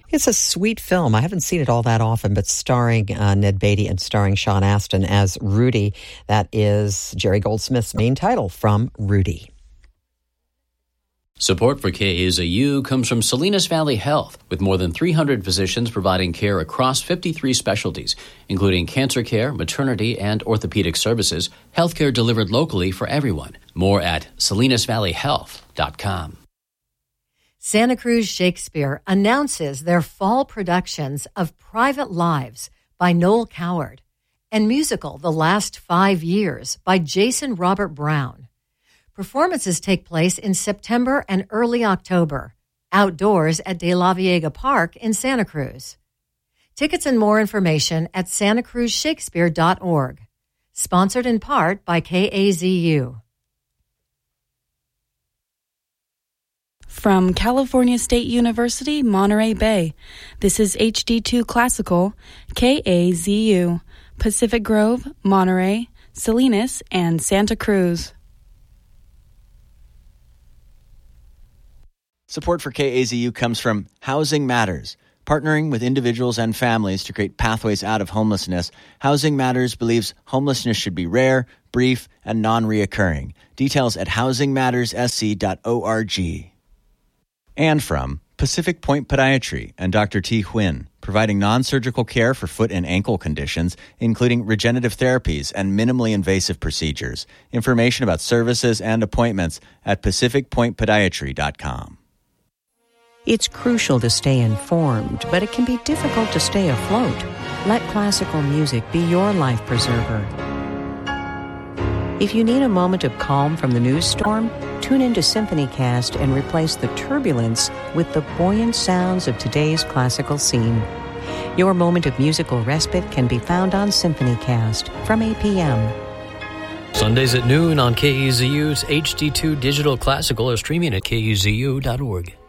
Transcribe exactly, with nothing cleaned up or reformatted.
It's a sweet film. I haven't seen it all that often, but starring uh, Ned Beatty and starring Sean Astin as Rudy. That is Jerry Goldsmith's main title from Rudy. Support for K A Z U comes from Salinas Valley Health, with more than three hundred physicians providing care across fifty-three specialties, including cancer care, maternity, and orthopedic services, healthcare delivered locally for everyone. More at salinas valley health dot com. Santa Cruz Shakespeare announces their fall productions of Private Lives by Noel Coward and musical The Last Five Years by Jason Robert Brown. Performances take place in September and early October, outdoors at De La Viega Park in Santa Cruz. Tickets and more information at santa cruz shakespeare dot org. Sponsored in part by K A Z U. From California State University, Monterey Bay, this is H D two Classical, K A Z U, Pacific Grove, Monterey, Salinas, and Santa Cruz. Support for K A Z U comes from Housing Matters. Partnering with individuals and families to create pathways out of homelessness, Housing Matters believes homelessness should be rare, brief, and non-reoccurring. Details at housing matters s c dot org. And from Pacific Point Podiatry and Doctor T. Huynh, providing non-surgical care for foot and ankle conditions, including regenerative therapies and minimally invasive procedures. Information about services and appointments at pacific point podiatry dot com. It's crucial to stay informed, but it can be difficult to stay afloat. Let classical music be your life preserver. If you need a moment of calm from the news storm, tune into SymphonyCast and replace the turbulence with the buoyant sounds of today's classical scene. Your moment of musical respite can be found on SymphonyCast from eight p.m. Sundays at noon on K E Z U's H D two Digital Classical or streaming at K E Z U dot org.